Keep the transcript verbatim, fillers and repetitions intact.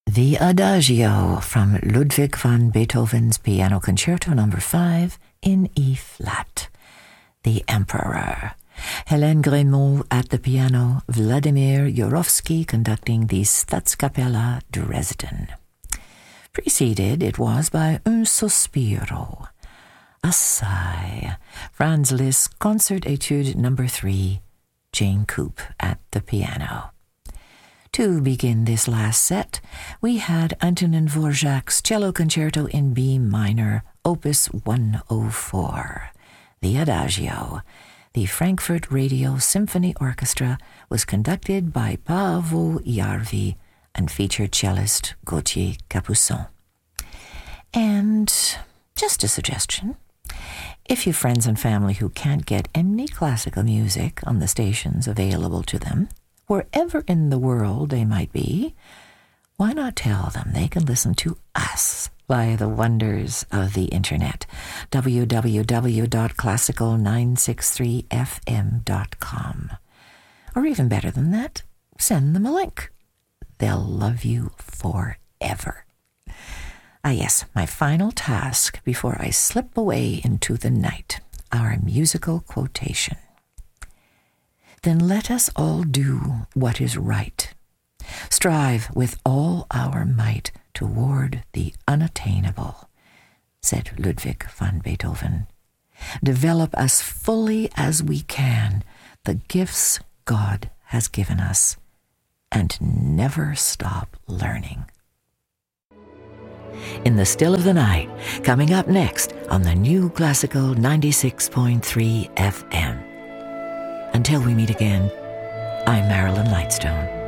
The Adagio from Ludwig van Beethoven's Piano Concerto number five in E-flat. The Emperor. Hélène Grémaud at the piano, Vladimir Yorovsky conducting the Staatskapella Dresden. Preceded it was by Un Sospiro, a sigh, Franz Liszt Concert Etude number three, Jane Coop at the piano. To begin this last set, we had Antonin Dvorak's Cello Concerto in B minor, Opus one oh four. The Adagio. The Frankfurt Radio Symphony Orchestra was conducted by Paavo Järvi and featured cellist Gauthier Capuçon. And just a suggestion, if you've friends and family who can't get any classical music on the stations available to them, wherever in the world they might be, why not tell them they can listen to us via the wonders of the internet, w w w dot classical nine six three f m dot com. Or even better than that, send them a link. They'll love you forever. Ah yes, my final task before I slip away into the night, our musical quotation. Then let us all do what is right. Strive with all our might toward the unattainable, said Ludwig van Beethoven. Develop as fully as we can the gifts God has given us, and never stop learning. In the Still of the Night, coming up next on the new Classical ninety-six point three F M. Until we meet again, I'm Marilyn Lightstone.